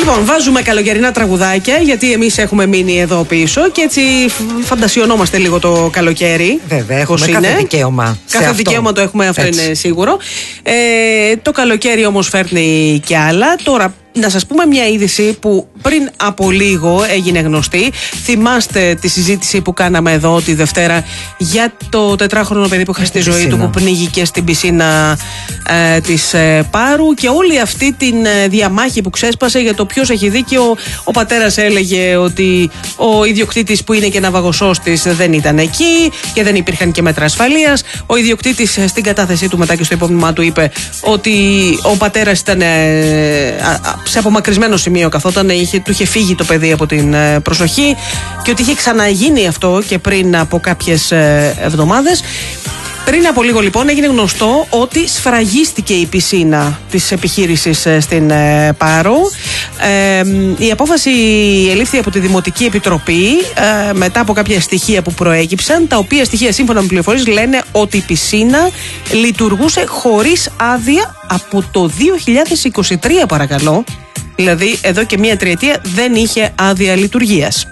Λοιπόν, βάζουμε καλοκαιρινά τραγουδάκια, γιατί εμείς έχουμε μείνει εδώ πίσω και έτσι φαντασιωνόμαστε λίγο το καλοκαίρι. Βέβαια, έχουμε κάθε δικαίωμα. Κάθε δικαίωμα το έχουμε, αυτό έτσι είναι σίγουρο. Το καλοκαίρι όμως φέρνει και άλλα. Τώρα, να σας πούμε μια είδηση που πριν από λίγο έγινε γνωστή. Θυμάστε τη συζήτηση που κάναμε εδώ τη Δευτέρα για το 4χρονο παιδί που χάσει τη ζωή του, που πνίγηκε στην πισίνα της Πάρου, και όλη αυτή την διαμάχη που ξέσπασε για το ποιος έχει δίκιο. Ο πατέρας έλεγε ότι ο ιδιοκτήτης, που είναι και ναυαγοσώστης, δεν ήταν εκεί και δεν υπήρχαν και μέτρα ασφαλείας. Ο ιδιοκτήτης στην κατάθεσή του μετά και στο υπόμνημά του είπε ότι ο πατέρας ήταν σε απομακρυσμένο σημείο καθόταν, του είχε φύγει το παιδί από την προσοχή και ότι είχε ξαναγίνει αυτό και πριν από κάποιες εβδομάδες. Πριν από λίγο λοιπόν έγινε γνωστό ότι σφραγίστηκε η πισίνα της επιχείρησης στην Πάρο. Η απόφαση ελήφθη από τη Δημοτική Επιτροπή μετά από κάποια στοιχεία που προέκυψαν, τα οποία στοιχεία σύμφωνα με πληροφορίες λένε ότι η πισίνα λειτουργούσε χωρίς άδεια από το 2023, παρακαλώ. Δηλαδή εδώ και μία τριετία δεν είχε άδεια λειτουργίας.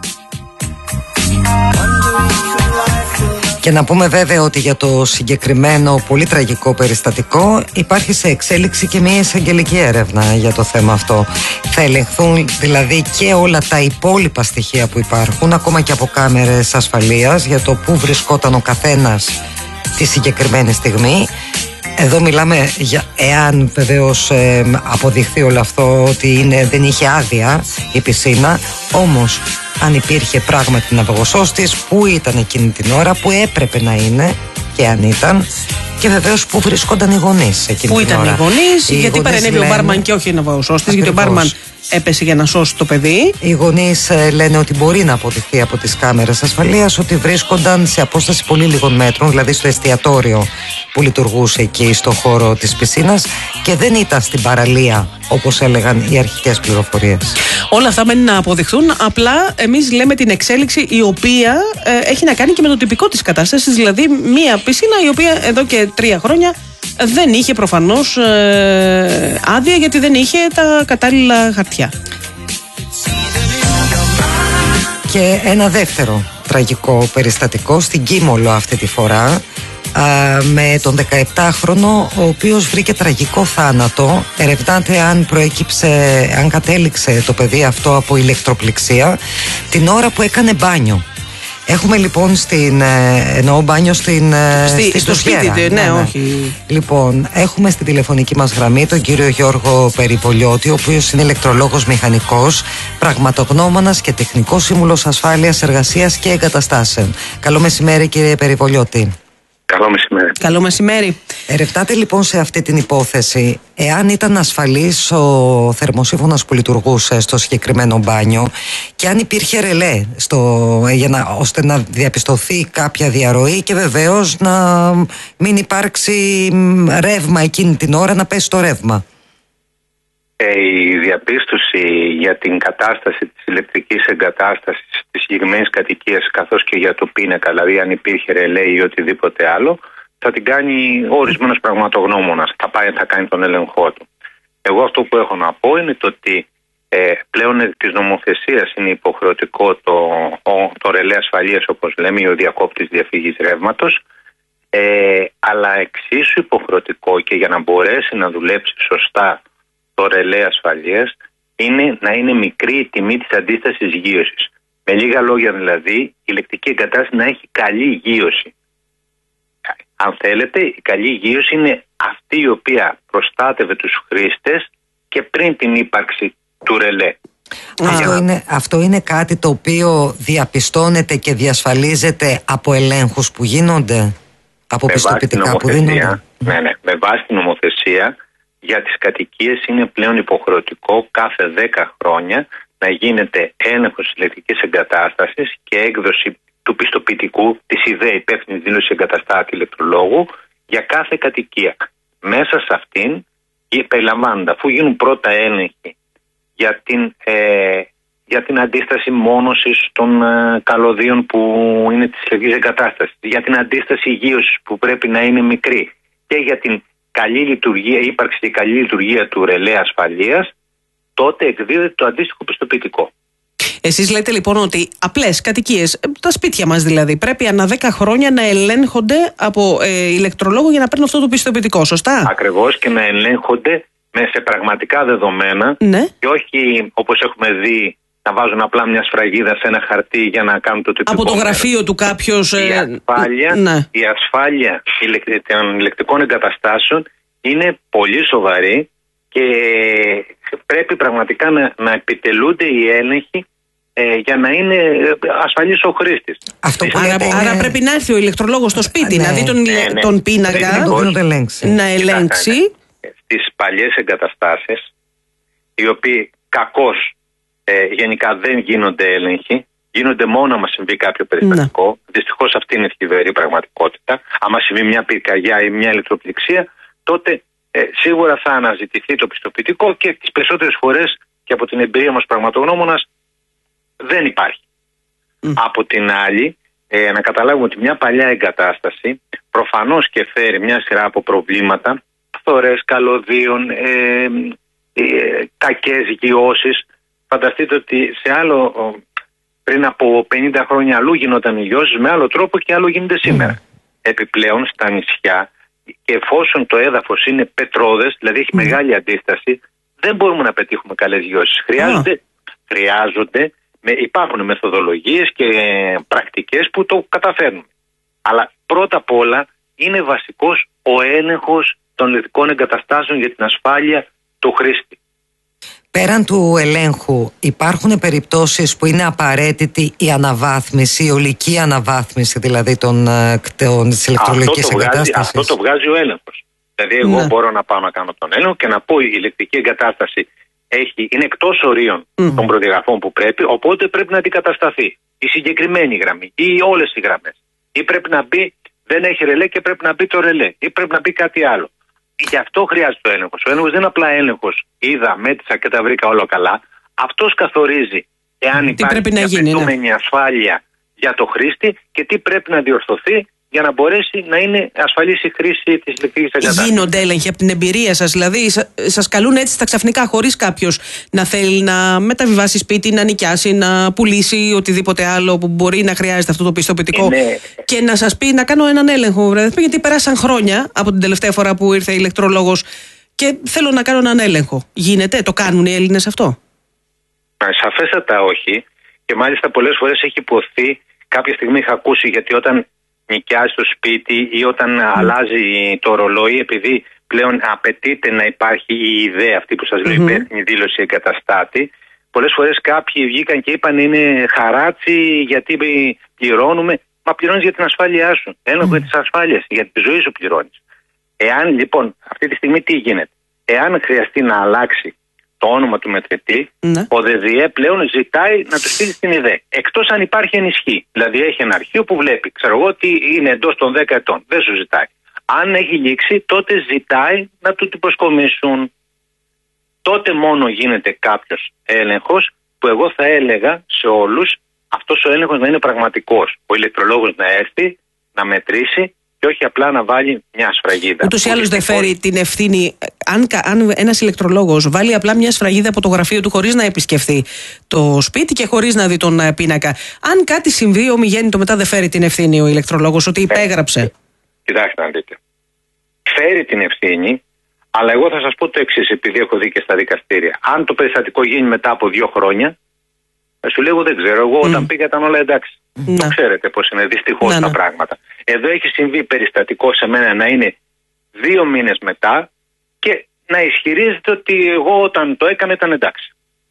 Και να πούμε βέβαια ότι για το συγκεκριμένο πολύ τραγικό περιστατικό υπάρχει σε εξέλιξη και μια εισαγγελική έρευνα για το θέμα αυτό. Θα ελεγχθούν δηλαδή και όλα τα υπόλοιπα στοιχεία που υπάρχουν, ακόμα και από κάμερες ασφαλείας, για το πού βρισκόταν ο καθένας τη συγκεκριμένη στιγμή. Εδώ μιλάμε για εάν βεβαίως αποδειχθεί όλο αυτό ότι δεν είχε άδεια η πισίνα, όμως αν υπήρχε πράγματι ναυαγοσώστης, που ήταν εκείνη την ώρα, που έπρεπε να είναι και αν ήταν, και βεβαίως που βρισκόταν οι γονείς εκείνη που την ήταν ώρα. Οι γονείς, γιατί παρενέβη ο μπάρμαν και όχι ο ναυαγοσώστης, γιατί ο μπάρμαν έπεσε για να σώσει το παιδί. Οι γονείς λένε ότι μπορεί να αποδειχθεί από τις κάμερες ασφαλείας ότι βρίσκονταν σε απόσταση πολύ λίγων μέτρων, δηλαδή στο εστιατόριο που λειτουργούσε εκεί στο χώρο της πισίνας, και δεν ήταν στην παραλία όπως έλεγαν οι αρχικές πληροφορίες. Όλα αυτά μένει να αποδειχθούν. Απλά εμείς λέμε την εξέλιξη η οποία έχει να κάνει και με το τυπικό της κατάστασης, δηλαδή μία πισίνα η οποία εδώ και 3 χρόνια δεν είχε προφανώς άδεια, γιατί δεν είχε τα κατάλληλα χαρτιά. Και ένα δεύτερο τραγικό περιστατικό στην Κίμολο αυτή τη φορά, με τον 17χρονο, ο οποίος βρήκε τραγικό θάνατο. Ερευνάται αν κατέληξε το παιδί αυτό από ηλεκτροπληξία την ώρα που έκανε μπάνιο. Έχουμε λοιπόν εννοώ μπάνιο στο σπίτι, ναι, όχι. Λοιπόν, έχουμε στη τηλεφωνική μας γραμμή τον κύριο Γιώργο Περιβολιώτη, ο οποίος είναι ηλεκτρολόγος μηχανικός, πραγματογνώμονας και τεχνικός σύμβουλος ασφάλειας εργασίας και εγκαταστάσεων. Καλό μεσημέρι, κύριε Περιβολιώτη. Καλό μεσημέρι. Καλό μεσημέρι. Ερευνάτε λοιπόν σε αυτή την υπόθεση εάν ήταν ασφαλής ο θερμοσύφωνας που λειτουργούσε στο συγκεκριμένο μπάνιο και αν υπήρχε ρελέ ώστε να διαπιστωθεί κάποια διαρροή και βεβαίως να μην υπάρξει ρεύμα εκείνη την ώρα, να πέσει το ρεύμα. Η διαπίστωση για την κατάσταση της ηλεκτρικής εγκατάστασης της συγκεκριμένης κατοικίας, καθώς και για το πίνακα, δηλαδή αν υπήρχε ρελέ ή οτιδήποτε άλλο, θα την κάνει ο ορισμένος πραγματογνώμονας. Θα κάνει τον έλεγχό του. Εγώ αυτό που έχω να πω είναι το ότι πλέον της νομοθεσίας είναι υποχρεωτικό το ρελέ ασφαλείας, όπως λέμε, ή ο διακόπτης διαφυγής ρεύματος, αλλά εξίσου υποχρεωτικό και για να μπορέσει να δουλέψει σωστά το ρελέ ασφαλείας είναι να είναι μικρή η τιμή της αντίστασης γείωσης. Με λίγα λόγια δηλαδή, η ηλεκτρική εγκατάσταση να έχει καλή γείωση. Αν θέλετε, η καλή γείωση είναι αυτή η οποία προστάτευε τους χρήστες και πριν την ύπαρξη του ρελέ. Αυτό είναι κάτι το οποίο διαπιστώνεται και διασφαλίζεται από ελέγχους που γίνονται, από πιστοποιητικά που δίνονται. Ναι, με βάση την νομοθεσία για τις κατοικίες είναι πλέον υποχρεωτικό κάθε 10 χρόνια να γίνεται έλεγχος ηλεκτρικής εγκατάστασης και έκδοση του πιστοποιητικού της ιδέα υπεύθυνης δήλωσης εγκαταστάτη ηλεκτρολόγου για κάθε κατοικία. Μέσα σε αυτήν περιλαμβάνονται, αφού γίνουν πρώτα έλεγχοι για την αντίσταση μόνωσης των καλωδίων που είναι της ηλεκτρικής εγκατάστασης, για την αντίσταση γείωσης που πρέπει να είναι μικρή και για την καλή λειτουργία, ύπαρξη και καλή λειτουργία του ρελέ ασφαλείας, τότε εκδίδεται το αντίστοιχο πιστοποιητικό. Εσείς λέτε λοιπόν ότι απλές κατοικίες, τα σπίτια μας δηλαδή, πρέπει ανά 10 χρόνια να ελέγχονται από ηλεκτρολόγο για να παίρνουν αυτό το πιστοποιητικό, σωστά? Ακριβώς, και να ελέγχονται σε πραγματικά δεδομένα, ναι, και όχι όπως έχουμε δει να βάζουν απλά μια σφραγίδα σε ένα χαρτί για να κάνουν το τυπικό. Από το γραφείο του κάποιος. Η ασφάλεια των ηλεκτρικών εγκαταστάσεων είναι πολύ σοβαρή και πρέπει πραγματικά να επιτελούνται οι έλεγχοι για να είναι ασφαλής ο χρήστης. Άρα πρέπει να έρθει ο ηλεκτρολόγος στο σπίτι, να δει τον πίνακα, να ελέγξει. Στις παλιές εγκαταστάσεις, οι οποίοι κακώς γενικά δεν γίνονται έλεγχοι, γίνονται μόνο άμα συμβεί κάποιο περιστατικό. Δυστυχώς αυτή είναι η θλιβερή πραγματικότητα. Άμα συμβεί μια πυρκαγιά ή μια ηλεκτροπληξία, τότε σίγουρα θα αναζητηθεί το πιστοποιητικό και τις περισσότερες φορές, και από την εμπειρία μας πραγματογνώμονας, δεν υπάρχει. Από την άλλη, να καταλάβουμε ότι μια παλιά εγκατάσταση προφανώς και φέρει μια σειρά από προβλήματα, φθορές καλωδίων, κακές γιώσεις. Φανταστείτε ότι πριν από 50 χρόνια αλλού γινόταν οι γιώσεις με άλλο τρόπο και άλλο γίνεται σήμερα. Επιπλέον στα νησιά, και εφόσον το έδαφος είναι πετρώδες, δηλαδή έχει μεγάλη αντίσταση, δεν μπορούμε να πετύχουμε καλές γιώσεις. Υπάρχουν μεθοδολογίες και πρακτικές που το καταφέρνουν. Αλλά πρώτα απ' όλα είναι βασικός ο έλεγχος των ηλεκτρικών εγκαταστάσεων για την ασφάλεια του χρήστη. Πέραν του ελέγχου, υπάρχουν περιπτώσεις που είναι απαραίτητη η αναβάθμιση, η ολική αναβάθμιση δηλαδή της ηλεκτρολογικής εγκατάστασης? Αυτό το βγάζει ο έλεγχος. Δηλαδή εγώ μπορώ να πάω να κάνω τον έλεγχο και να πω η ηλεκτρική εγκατάσταση είναι εκτός ορίων των προδιαγραφών που πρέπει, οπότε πρέπει να αντικατασταθεί η συγκεκριμένη γραμμή ή όλες οι γραμμές. Ή πρέπει να μπει, δεν έχει ρελέ και πρέπει να μπει το ρελέ, ή πρέπει να μπει κάτι άλλο. Γι' αυτό χρειάζεται ο έλεγχος. Ο έλεγχος δεν είναι απλά έλεγχος. Είδα, μέτρησα και τα βρήκα όλα καλά. Αυτός καθορίζει εάν υπάρχει απαιτούμενη ασφάλεια για το χρήστη και τι πρέπει να διορθωθεί για να μπορέσει να είναι ασφαλής η χρήση της ηλεκτρικής εγκατάστασης. Γίνονται έλεγχοι από την εμπειρία σας, δηλαδή σας καλούν έτσι στα ξαφνικά, χωρίς κάποιος να θέλει να μεταβιβάσει σπίτι, να νοικιάσει, να πουλήσει οτιδήποτε άλλο που μπορεί να χρειάζεται αυτό το πιστοποιητικό, και να σας πει να κάνω έναν έλεγχο, γιατί περάσαν χρόνια από την τελευταία φορά που ήρθε ηλεκτρολόγος και θέλω να κάνω έναν έλεγχο. Γίνεται, το κάνουν οι Έλληνες αυτό? Σαφέστατα όχι, και μάλιστα πολλές φορές έχει υποθεί, κάποια στιγμή είχα ακούσει, γιατί όταν νοικιάζει το σπίτι ή όταν αλλάζει το ρολόι, επειδή πλέον απαιτείται να υπάρχει η ιδέα αυτή που σας λέω, υπεύθυνη δήλωση εγκαταστάτη, πολλές φορές κάποιοι βγήκαν και είπαν είναι χαράτσι γιατί πληρώνουμε. Μα πληρώνεις για την ασφάλειά σου. Έλεγχο της ασφάλειας, για τη ζωή σου πληρώνεις. Εάν λοιπόν αυτή τη στιγμή τι γίνεται, εάν χρειαστεί να αλλάξει το όνομα του μετρητή, ο ΔΔΕ πλέον ζητάει να του στείλει την ιδέα. Εκτός αν υπάρχει ενισχύ. Δηλαδή έχει ένα αρχείο που βλέπει, ξέρω εγώ, ότι είναι εντός των 10 ετών. Δεν σου ζητάει. Αν έχει λήξει, τότε ζητάει να του την προσκομίσουν. Τότε μόνο γίνεται κάποιος έλεγχος, που εγώ θα έλεγα σε όλους αυτός ο έλεγχος να είναι πραγματικός. Ο ηλεκτρολόγος να έρθει, να μετρήσει και όχι απλά να βάλει μια σφραγίδα. Ούτως ή άλλως δεν φέρει την ευθύνη. Αν ένας ηλεκτρολόγος βάλει απλά μια σφραγίδα από το γραφείο του χωρίς να επισκεφθεί το σπίτι και χωρίς να δει τον πίνακα, αν κάτι συμβεί ομιγέννητο μετά, δεν φέρει την ευθύνη ο ηλεκτρολόγος ότι υπέγραψε? Κοιτάξτε να δείτε. Φέρει την ευθύνη, αλλά εγώ θα σας πω το εξής, επειδή έχω δει και στα δικαστήρια. Αν το περιστατικό γίνει μετά από 2 χρόνια, σου λέω δεν ξέρω. Εγώ όταν πήγα ήταν όλα εντάξει. Το ξέρετε πώς είναι δυστυχώς τα πράγματα. Εδώ έχει συμβεί περιστατικό σε μένα να είναι 2 μήνες μετά και να ισχυρίζεται ότι εγώ όταν το έκανα ήταν εντάξει.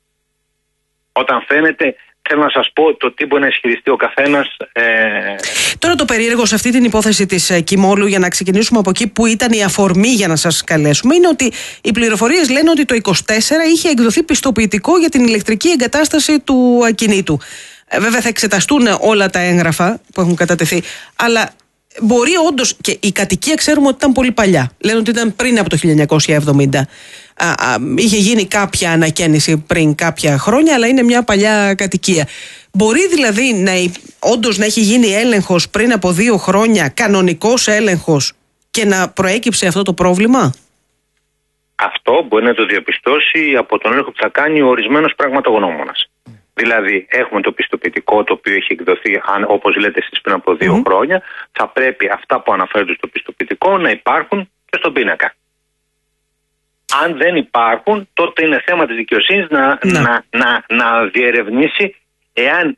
Όταν φαίνεται, θέλω να σας πω το τι μπορεί να ισχυριστεί ο καθένας. Τώρα το περίεργο σε αυτή την υπόθεση της Κιμόλου, για να ξεκινήσουμε από εκεί που ήταν η αφορμή για να σας καλέσουμε, είναι ότι οι πληροφορίες λένε ότι το 24 είχε εκδοθεί πιστοποιητικό για την ηλεκτρική εγκατάσταση του ακινήτου. Βέβαια θα εξεταστούν όλα τα έγγραφα που έχουν κατατεθεί, αλλά μπορεί όντως, και η κατοικία ξέρουμε ότι ήταν πολύ παλιά. Λένε ότι ήταν πριν από το 1970. Είχε γίνει κάποια ανακαίνιση πριν κάποια χρόνια, αλλά είναι μια παλιά κατοικία. Μπορεί δηλαδή όντως να έχει γίνει έλεγχος πριν από 2 χρόνια, κανονικός έλεγχος, και να προέκυψε αυτό το πρόβλημα? Αυτό μπορεί να το διαπιστώσει από τον έλεγχο που θα κάνει ο ορισμένος πραγματογνώμονας. Δηλαδή, έχουμε το πιστοποιητικό το οποίο έχει εκδοθεί, όπως λέτε εσείς, πριν από 2 χρόνια. Θα πρέπει αυτά που αναφέρονται στο πιστοποιητικό να υπάρχουν και στον πίνακα. Αν δεν υπάρχουν, τότε είναι θέμα της δικαιοσύνης να διερευνήσει εάν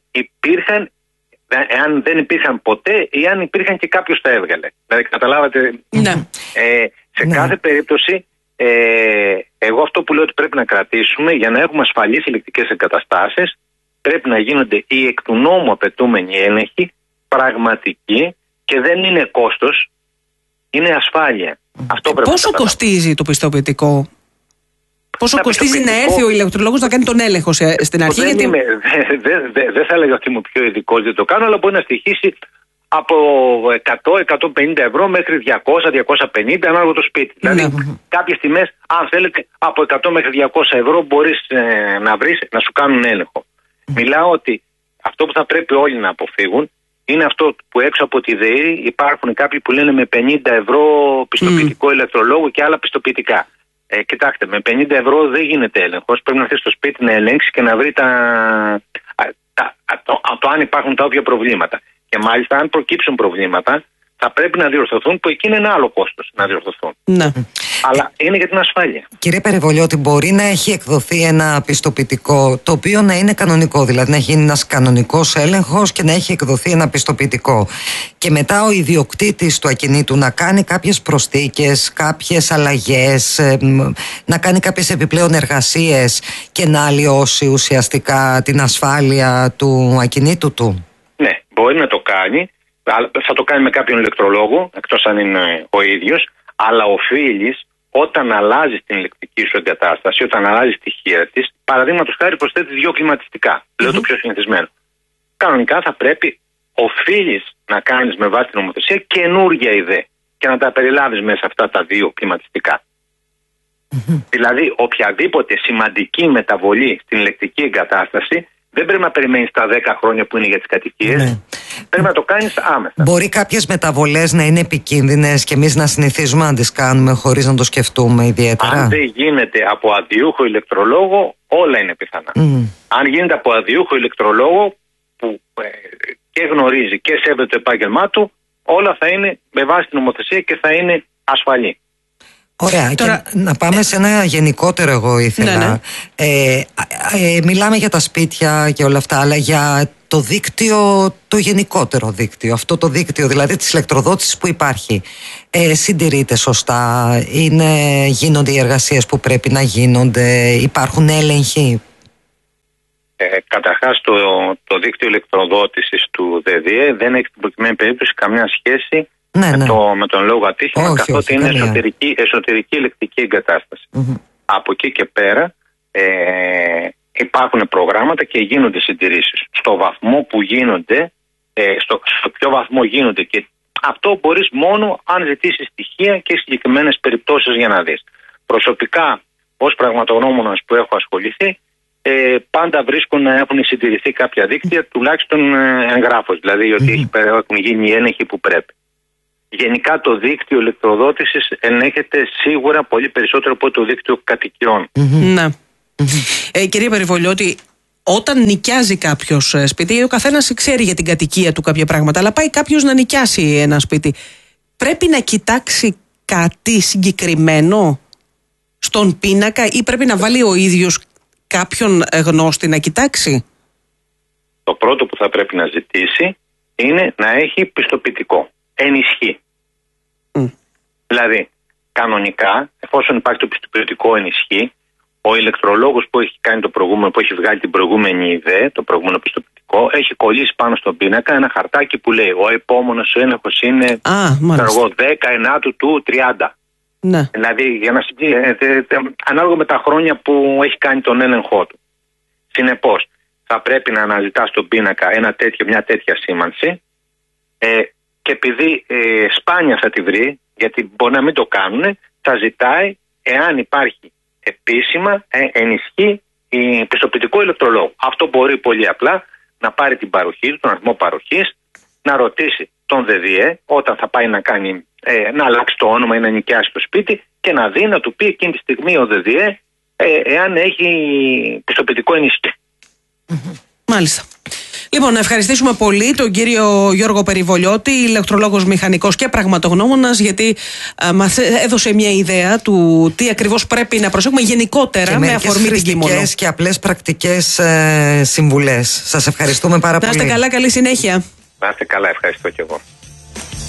δεν υπήρχαν ποτέ ή αν υπήρχαν και κάποιος τα έβγαλε. Δηλαδή, καταλάβατε, σε κάθε περίπτωση, εγώ αυτό που λέω ότι πρέπει να κρατήσουμε για να έχουμε ασφαλείς ηλεκτρικές εγκαταστάσεις, πρέπει να γίνονται οι εκ του νόμου απαιτούμενοι έλεγχοι, πραγματικοί, και δεν είναι κόστος, είναι ασφάλεια. Αυτό πόσο κοστίζει το πιστοποιητικό? Πόσο κοστίζει να έρθει ο ηλεκτρολόγος να κάνει τον έλεγχο στην αρχή? Δεν θα έλεγα ότι είμαι πιο ειδικός, δεν το κάνω, αλλά μπορεί να στοιχήσει από 100-150 ευρώ μέχρι 200-250 ανάλογα το σπίτι. Δηλαδή, κάποιες τιμές, αν θέλετε, από 100 μέχρι 200 ευρώ μπορείς να βρεις να σου κάνουν έλεγχο. Μιλάω ότι αυτό που θα πρέπει όλοι να αποφύγουν είναι αυτό που έξω από τη ΔΕΗ υπάρχουν κάποιοι που λένε με 50 ευρώ πιστοποιητικό ηλεκτρολόγου και άλλα πιστοποιητικά. Κοιτάξτε, με 50 ευρώ δεν γίνεται έλεγχος. Πρέπει να έρθει στο σπίτι να ελέγξει και να βρει το αν υπάρχουν τα όποια προβλήματα. Και μάλιστα, αν προκύψουν προβλήματα, θα πρέπει να διορθωθούν, που εκεί είναι ένα άλλο κόστος να διορθωθούν. Ναι. Αλλά είναι για την ασφάλεια. Κύριε Περιβολιώτη, μπορεί να έχει εκδοθεί ένα πιστοποιητικό το οποίο να είναι κανονικό, δηλαδή να έχει γίνει ένας κανονικός έλεγχος και να έχει εκδοθεί ένα πιστοποιητικό. Και μετά ο ιδιοκτήτης του ακινήτου να κάνει κάποιες προσθήκες, κάποιες αλλαγές, να κάνει κάποιες επιπλέον εργασίες και να αλλοιώσει ουσιαστικά την ασφάλεια του ακινήτου του. Ναι, μπορεί να το κάνει. Θα το κάνει με κάποιον ηλεκτρολόγο, εκτός αν είναι ο ίδιος, αλλά οφείλεις όταν αλλάζεις την ηλεκτρική σου εγκατάσταση, όταν αλλάζεις τη χείρα της, παραδείγματος χάρη προσθέτεις 2 κλιματιστικά. Λέω το πιο συνηθισμένο. Κανονικά θα πρέπει, οφείλεις να κάνεις με βάση την νομοθεσία καινούργια ιδέα και να τα περιλάβεις μέσα αυτά τα 2 κλιματιστικά. Δηλαδή, οποιαδήποτε σημαντική μεταβολή στην ηλεκτρική εγκατάσταση δεν πρέπει να περιμένεις τα 10 χρόνια που είναι για τις κατοικίες. Ναι. Πρέπει να το κάνεις άμεσα. Μπορεί κάποιες μεταβολές να είναι επικίνδυνες και εμείς να συνηθίζουμε να τις κάνουμε χωρίς να το σκεφτούμε ιδιαίτερα. Αν δεν γίνεται από αδειούχο ηλεκτρολόγο, όλα είναι πιθανά. Αν γίνεται από αδειούχο ηλεκτρολόγο που και γνωρίζει και σέβεται το επάγγελμά του, όλα θα είναι με βάση την νομοθεσία και θα είναι ασφαλή. Ωραία. Τώρα, και να πάμε σε ένα γενικότερο, εγώ ήθελα. Μιλάμε για τα σπίτια και όλα αυτά, αλλά για το δίκτυο, το γενικότερο δίκτυο, αυτό το δίκτυο δηλαδή της ηλεκτροδότησης που υπάρχει, συντηρείται σωστά? Γίνονται οι εργασίες που πρέπει να γίνονται? Υπάρχουν έλεγχοι? Καταρχάς, το δίκτυο ηλεκτροδότησης του ΔΔΕ δεν έχει στην προκειμένη περίπτωση καμιά σχέση με τον λόγο ατύχημα, καθότι είναι εσωτερική ηλεκτρική εγκατάσταση. Από εκεί και πέρα υπάρχουν προγράμματα και γίνονται συντηρήσεις. Στο βαθμό που γίνονται, στο ποιο βαθμό γίνονται, και αυτό μπορείς μόνο αν ζητήσεις στοιχεία και συγκεκριμένες περιπτώσεις για να δεις. Προσωπικά, ως πραγματογνώμονας που έχω ασχοληθεί, πάντα βρίσκουν να έχουν συντηρηθεί κάποια δίκτυα, τουλάχιστον εγγράφος, δηλαδή ότι έχουν γίνει οι έλεγχοι που πρέπει. Γενικά το δίκτυο ηλεκτροδότησης ενέχεται σίγουρα πολύ περισσότερο από το δίκτυο κατοικιών. Ναι. Κυρία Περιβολιώτη, όταν νοικιάζει κάποιος σπίτι, ο καθένας ξέρει για την κατοικία του κάποια πράγματα, αλλά πάει κάποιος να νοικιάσει ένα σπίτι, πρέπει να κοιτάξει κάτι συγκεκριμένο στον πίνακα ή πρέπει να βάλει ο ίδιος κάποιον γνώστη να κοιτάξει? Το πρώτο που θα πρέπει να ζητήσει είναι να έχει πιστοποιητικό. Ενισχύ. Δηλαδή, κανονικά, εφόσον υπάρχει το πιστοποιητικό ενισχύ, ο ηλεκτρολόγος που έχει κάνει που έχει βγάλει την προηγούμενη ιδέα, το προηγούμενο πιστοποιητικό, έχει κολλήσει πάνω στον πίνακα ένα χαρτάκι που λέει ο επόμενος έλεγχος είναι 19 του 30. Ναι. Δηλαδή, ανάλογα με τα χρόνια που έχει κάνει τον έλεγχό του. Συνεπώς, θα πρέπει να αναζητά στον πίνακα μια τέτοια σήμανση, και επειδή σπάνια θα τη βρει, γιατί μπορεί να μην το κάνουν, θα ζητάει, εάν υπάρχει επίσημα, ενισχύ πιστοποιητικό ηλεκτρολόγο. Αυτό μπορεί πολύ απλά να πάρει την παροχή του, τον αριθμό παροχής, να ρωτήσει τον ΔΔΕ όταν θα πάει να κάνει, να αλλάξει το όνομα ή να νοικιάσει το σπίτι και να δει, να του πει εκείνη τη στιγμή ο ΔΔΕ εάν έχει πιστοποιητικό ενίσχυση. Μάλιστα. Λοιπόν, να ευχαριστήσουμε πολύ τον κύριο Γιώργο Περιβολιώτη, ηλεκτρολόγος μηχανικός και πραγματογνώμονας, γιατί μας έδωσε μια ιδέα του τι ακριβώς πρέπει να προσέχουμε γενικότερα και με αφορμή την Κίμωνο. Και απλές πρακτικές συμβουλές. Σας ευχαριστούμε πάρα πολύ. Να είστε καλά, καλή συνέχεια. Να είστε καλά, ευχαριστώ και εγώ.